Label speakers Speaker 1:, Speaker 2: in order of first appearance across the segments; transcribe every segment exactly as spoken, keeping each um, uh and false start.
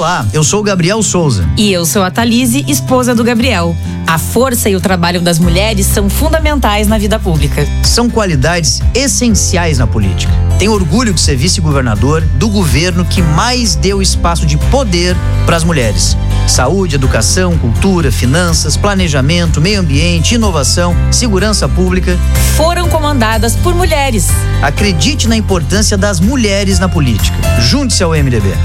Speaker 1: Olá, eu sou o Gabriel Souza.
Speaker 2: E eu sou a Thalise, esposa do Gabriel. A força e o trabalho das mulheres são fundamentais na vida pública.
Speaker 1: São qualidades essenciais na política. Tenho orgulho de ser vice-governador do governo que mais deu espaço de poder para as mulheres. Saúde, educação, cultura, finanças, planejamento, meio ambiente, inovação, segurança pública
Speaker 2: foram comandadas por mulheres.
Speaker 1: Acredite na importância das mulheres na política. Junte-se ao M D B.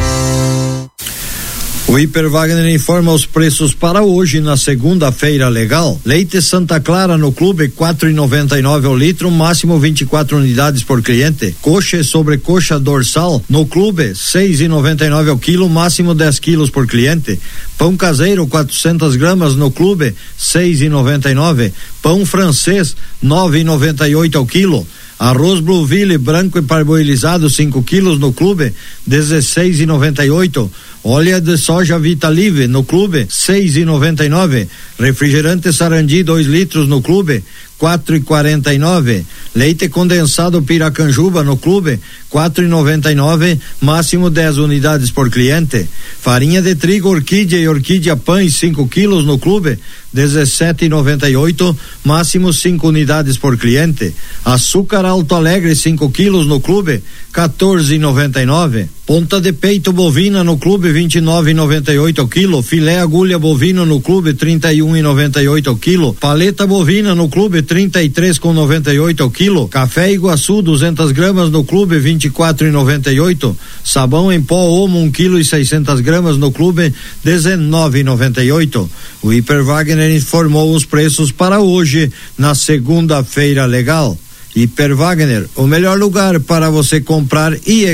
Speaker 3: O Hiper Wagner informa os preços para hoje na segunda-feira legal. Leite Santa Clara no clube quatro e noventa e nove ao litro, máximo vinte e quatro unidades por cliente. Coxa e sobrecoxa dorsal no clube seis e noventa e nove ao quilo, máximo dez quilos por cliente. Pão caseiro quatrocentas gramas no clube seis e noventa e nove. Pão francês nove e noventa e oito ao quilo. Arroz Blueville branco e parboilizado cinco quilos no clube dezesseis e noventa e oito. Óleo de soja Vitalive no clube seis e noventa e nove. Refrigerante Sarandi dois litros no clube quatro e quarenta e nove. Leite condensado Piracanjuba no clube quatro e noventa e nove, máximo dez unidades por cliente. Farinha de trigo Orquídea e Orquídea Pães cinco quilos no clube dezessete e noventa e oito, máximo cinco unidades por cliente. Açúcar Alto Alegre cinco quilos no clube quatorze e noventa e nove. Ponta de peito bovina no clube vinte e nove e noventa e oito ao quilo. Filé agulha bovino no clube trinta e um e noventa e oito ao quilo. Paleta bovina no clube trinta e três e noventa e oito ao quilo. Café Iguaçu duzentas gramas no clube vinte e quatro e noventa e oito. Sabão em pó Omo um quilo e seiscentas gramas no clube dezenove e noventa e oito. O Hiper Wagner informou os preços para hoje na segunda-feira legal. Hiper Wagner, o melhor lugar para você comprar e